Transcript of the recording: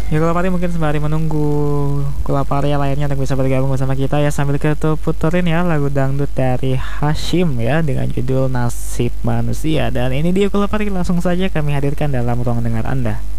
Ya kalau Pari mungkin sembari menunggu Kulaparia lainnya untuk bisa bergabung bersama kita ya, sambil kita puterin ya lagu dangdut dari Hashim ya dengan judul Nasib Manusia. Dan ini dia Kulapari, langsung saja kami hadirkan dalam ruang dengar Anda.